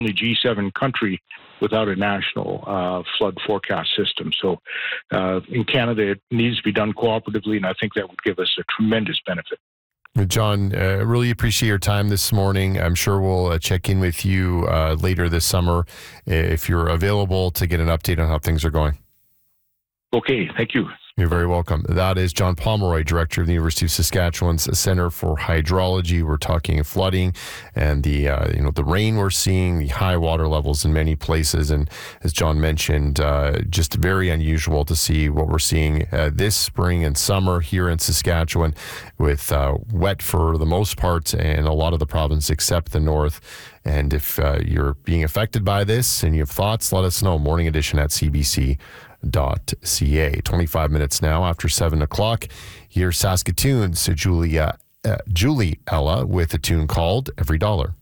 only G7 country without a national flood forecast system. So in Canada, it needs to be done cooperatively, and I think that would give us a tremendous benefit. John, really appreciate your time this morning. I'm sure we'll check in with you later this summer if you're available to get an update on how things are going. Okay, thank you. You're very welcome. That is John Pomeroy, Director of the University of Saskatchewan's Centre for Hydrology. We're talking flooding and the rain we're seeing, the high water levels in many places, and as John mentioned, just very unusual to see what we're seeing this spring and summer here in Saskatchewan, with wet for the most part and a lot of the province except the north. And if you're being affected by this and you have thoughts, let us know. Morning Edition at CBC.ca. 25 minutes now after 7 o'clock. Here's Saskatoon's Julie Ella with a tune called Every Dollar.